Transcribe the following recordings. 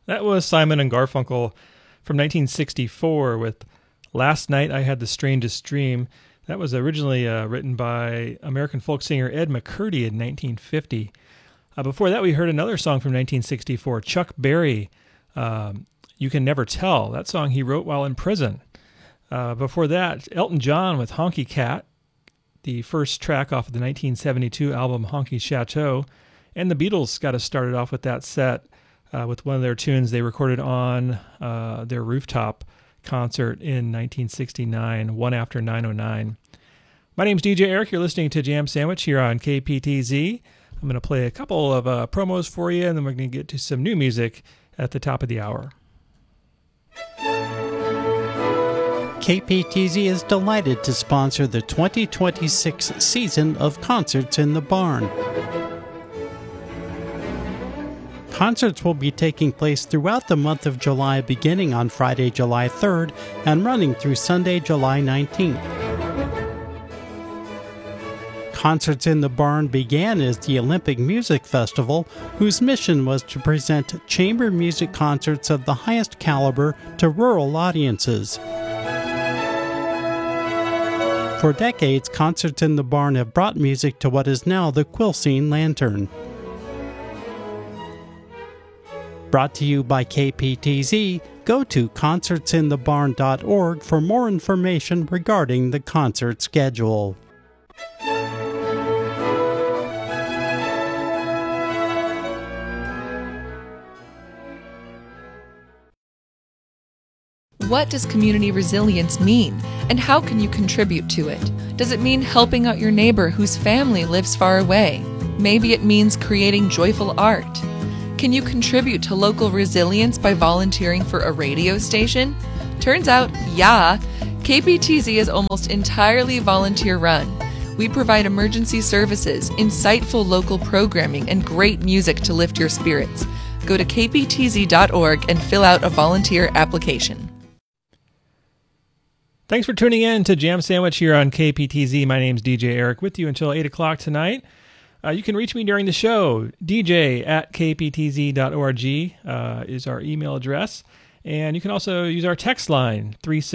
That was Simon and Garfunkel from 1964 with Last Night I Had the Strangest Dream. That was originally written by American folk singer Ed McCurdy in 1950. Before that, we heard another song from 1964, Chuck Berry, You Can Never Tell. That song he wrote while in prison. Before that, Elton John with Honky Cat, the first track off of the 1972 album Honky Chateau. And the Beatles got us started off with that set with one of their tunes they recorded on their rooftop concert in 1969, One After 909. My name's DJ Eric. You're listening to Jam Sandwich here on KPTZ. I'm going to play a couple of promos for you, and then we're going to get to some new music at the top of the hour. KPTZ is delighted to sponsor the 2026 season of Concerts in the Barn. Concerts will be taking place throughout the month of July, beginning on Friday, July 3rd, and running through Sunday, July 19th. Concerts in the Barn began as the Olympic Music Festival, whose mission was to present chamber music concerts of the highest caliber to rural audiences. For decades, Concerts in the Barn have brought music to what is now the Quilcene Lantern. Brought to you by KPTZ, go to concertsinthebarn.org for more information regarding the concert schedule. What does community resilience mean, and how can you contribute to it? Does it mean helping out your neighbor whose family lives far away? Maybe it means creating joyful art. Can you contribute to local resilience by volunteering for a radio station? Turns out, yeah, KPTZ is almost entirely volunteer-run. We provide emergency services, insightful local programming, and great music to lift your spirits. Go to kptz.org and fill out a volunteer application. Thanks for tuning in to Jam Sandwich here on KPTZ. My name's DJ Eric with you until 8 o'clock tonight. You can reach me during the show. dj@kptz.org is our email address. And you can also use our text line,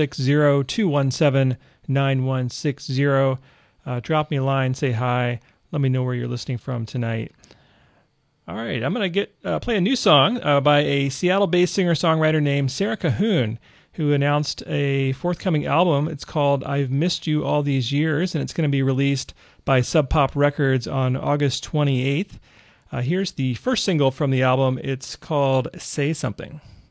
360-217-9160. Drop me a line, say hi. Let me know where you're listening from tonight. All right, I'm going to play a new song by a Seattle-based singer-songwriter named Sarah Cahoon, who announced a forthcoming album. It's called I've Missed You All These Years, and it's going to be released by Sub Pop Records on August 28th. Here's the first single from the album. It's called Say Something.